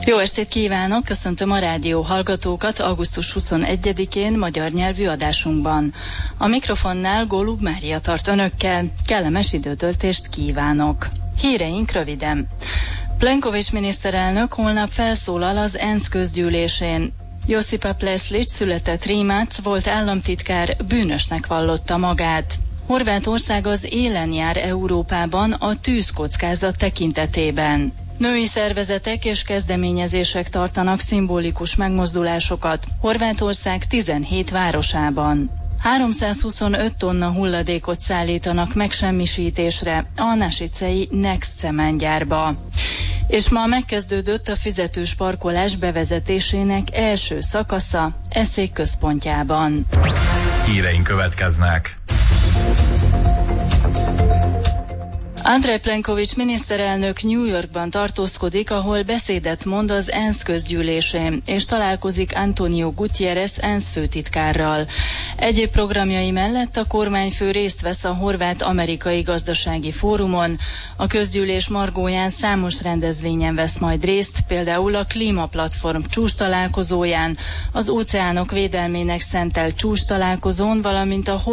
Jó estét kívánok, köszöntöm a rádió hallgatókat augusztus 21-én magyar nyelvű adásunkban. A mikrofonnál Gólub Mária tart önökkel, kellemes időtöltést kívánok. Híreink röviden. Plenković miniszterelnök holnap felszólal az ENSZ közgyűlésén. Josipa Pleslić született Rímác, volt államtitkár, bűnösnek vallotta magát. Horvátország az élen jár Európában a tűzkockázat tekintetében. Női szervezetek és kezdeményezések tartanak szimbolikus megmozdulásokat Horvátország 17 városában. 325 tonna hulladékot szállítanak megsemmisítésre a nasicei Next cementgyárba. És ma megkezdődött a fizetős parkolás bevezetésének első szakasza Eszék központjában. Híreink következnek. Andrej Plenković miniszterelnök New Yorkban tartózkodik, ahol beszédet mond az ENSZ közgyűlésén, és találkozik Antonio Guterres ENSZ főtitkárral. Egyéb programjai mellett a kormányfő részt vesz a Horvát-Amerikai Gazdasági Fórumon. A közgyűlés margóján számos rendezvényen vesz majd részt, például a Klímaplatform csúcstalálkozóján, az óceánok védelmének szentelt csúcstalálkozón, valamint a